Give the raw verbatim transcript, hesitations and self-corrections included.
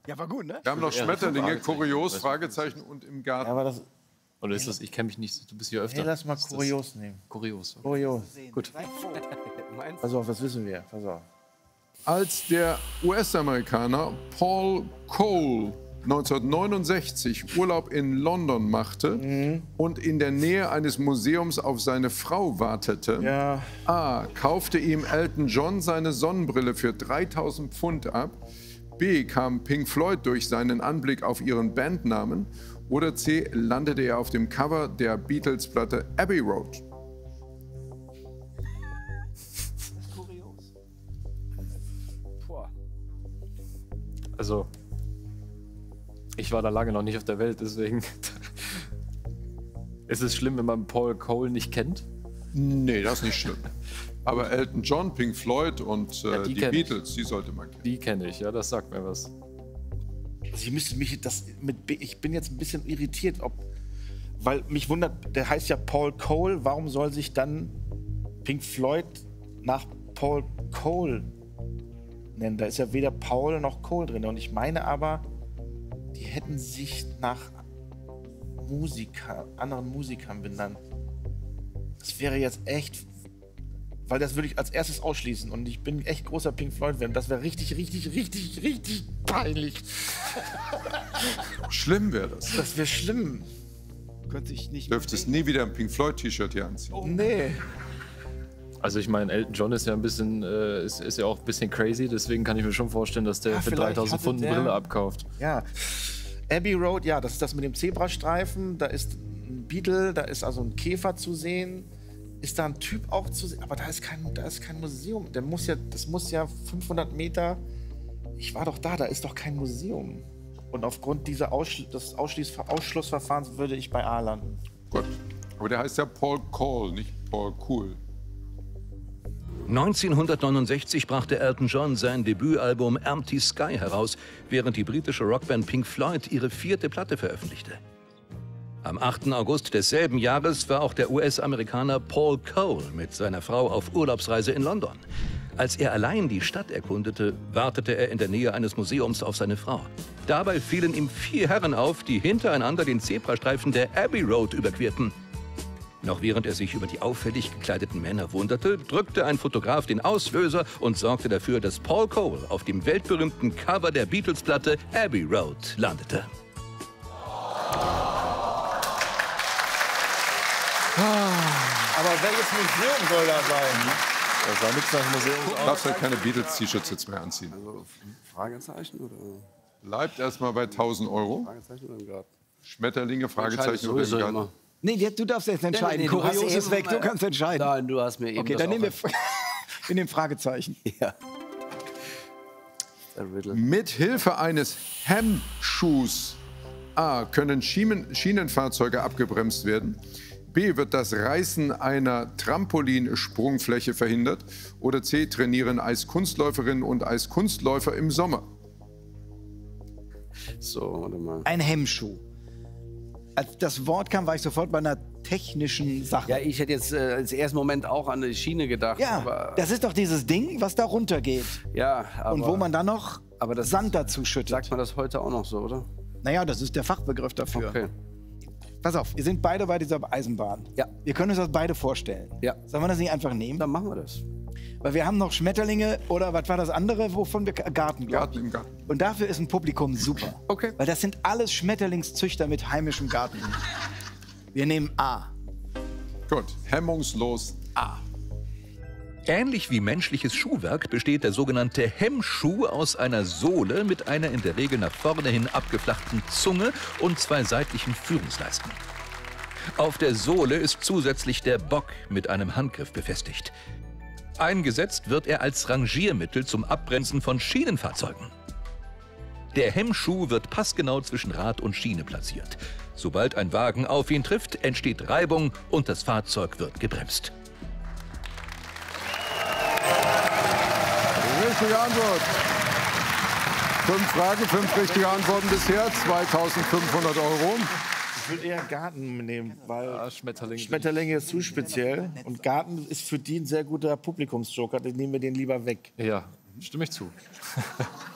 Ja, war gut, ne? Wir haben noch Schmetterlinge, kurios, Fragezeichen und im Garten. Ja, aber das, Oder ist das, ich kenne mich nicht, du bist hier öfter. hey, lass mal Ist das kurios nehmen. Kurios. Okay. Kurios. Gut. Pass auf, was wissen wir? Pass auf. Als der U S-Amerikaner Paul Cole neunzehnhundertneunundsechzig Urlaub in London machte Mhm. und in der Nähe eines Museums auf seine Frau wartete, Ja. A. kaufte ihm Elton John seine Sonnenbrille für dreitausend Pfund ab, B. kam Pink Floyd durch seinen Anblick auf ihren Bandnamen oder C. landete er auf dem Cover der Beatles-Platte Abbey Road. Also, ich war da lange noch nicht auf der Welt, deswegen ist es schlimm, wenn man Paul Cole nicht kennt. Nee, das ist nicht schlimm. Aber Elton John, Pink Floyd und äh, Ja, die die kenn ich. Beatles, die sollte man kennen. Die kenne ich, ja, das sagt mir was. Also ich müsste mich das mit B, ich bin jetzt ein bisschen irritiert, ob, weil mich wundert, der heißt ja Paul Cole, warum soll sich dann Pink Floyd nach Paul Cole nennen? Da ist ja weder Paul noch Cole drin. Und ich meine aber, die hätten sich nach Musiker, anderen Musikern benannt. Das wäre jetzt echt, weil das würde ich als erstes ausschließen. Und ich bin echt großer Pink Floyd-Fan. Das wäre richtig, richtig, richtig, richtig peinlich. Schlimm wäre das. Das wäre schlimm. Könnte ich nicht. Dürftest nie wieder ein Pink Floyd-T-Shirt hier anziehen. Nee. Also ich meine, Elton John ist ja ein bisschen, äh, ist, ist ja auch ein bisschen crazy, deswegen kann ich mir schon vorstellen, dass der Ja, für vielleicht dreitausend hatte Pfund eine der- Brille abkauft. Ja. Abbey Road, ja, das ist das mit dem Zebrastreifen. Da ist ein Beetle, da ist also ein Käfer zu sehen. Ist da ein Typ auch zu sehen? Aber da ist kein, da ist kein Museum. Der muss ja, das muss ja fünfhundert Meter. Ich war doch da, da ist doch kein Museum. Und aufgrund dieser Ausschl des Ausschließ Ausschlussverfahrens würde ich bei A landen. Gut. Aber der heißt ja Paul Cole, nicht Paul Cool. neunzehnhundertneunundsechzig brachte Elton John sein Debütalbum Empty Sky heraus, während die britische Rockband Pink Floyd ihre vierte Platte veröffentlichte. Am achten August desselben Jahres war auch der U S-Amerikaner Paul Cole mit seiner Frau auf Urlaubsreise in London. Als er allein die Stadt erkundete, wartete er in der Nähe eines Museums auf seine Frau. Dabei fielen ihm vier Herren auf, die hintereinander den Zebrastreifen der Abbey Road überquerten. Noch während er sich über die auffällig gekleideten Männer wunderte, drückte ein Fotograf den Auslöser und sorgte dafür, dass Paul Cole auf dem weltberühmten Cover der Beatles-Platte Abbey Road landete. Aber welches Museum soll da sein? Das sah nichts nach Museum Du aus. darfst halt keine Beatles-T-Shirts jetzt mehr anziehen. Also Fragezeichen oder Bleibt erstmal bei tausend Euro. Fragezeichen oder im Garten? Schmetterlinge, Entscheide Fragezeichen oder im sowieso Garten. immer. Nee, jetzt, du darfst jetzt entscheiden. Nee, nee, du hast Kurios ist eben, weg, du äh, kannst entscheiden. Nein, du hast mir eben Okay, das dann nehmen wir, auch- wir nehmen Fragezeichen. Ja. Der Riddle. Mit Hilfe eines Hemmschuhs A. können Schienen Schienenfahrzeuge abgebremst werden. B. wird das Reißen einer Trampolinsprungfläche verhindert. Oder C. trainieren Eiskunstläuferinnen und Eiskunstläufer im Sommer. So, warte mal. Ein Hemmschuh. Als das Wort kam, war ich sofort bei einer technischen Sache. Ja, ich hätte jetzt äh, als ersten Moment auch an die Schiene gedacht. Ja, aber, das ist doch dieses Ding, was da runtergeht. ja, aber, Und wo man dann noch aber das Sand dazu schüttet. Sagt man das heute auch noch so, oder? Naja, das ist der Fachbegriff dafür. Okay. Pass auf, wir sind beide bei dieser Eisenbahn. Ja. Wir können uns das beide vorstellen. Ja. Sollen wir das nicht einfach nehmen? Dann machen wir das. Weil wir haben noch Schmetterlinge oder was war das andere, wovon wir Garten, glaub Garten ich. im Garten. Und dafür ist ein Publikum super. Okay. Weil das sind alles Schmetterlingszüchter mit heimischem Garten. Wir nehmen A. Gut, hemmungslos A. Ähnlich wie menschliches Schuhwerk besteht der sogenannte Hemmschuh aus einer Sohle mit einer in der Regel nach vorne hin abgeflachten Zunge und zwei seitlichen Führungsleisten. Auf der Sohle ist zusätzlich der Bock mit einem Handgriff befestigt. Eingesetzt wird er als Rangiermittel zum Abbremsen von Schienenfahrzeugen. Der Hemmschuh wird passgenau zwischen Rad und Schiene platziert. Sobald ein Wagen auf ihn trifft, entsteht Reibung und das Fahrzeug wird gebremst. Richtige Antwort. Fünf Fragen, fünf richtige Antworten bisher. zweitausendfünfhundert Euro. Ich würde eher Garten nehmen, weil Ja, Schmetterlinge. Schmetterlinge ist zu speziell. Und Garten ist für die ein sehr guter Publikumsjoker. Den nehmen wir den lieber weg. Ja, stimme ich zu.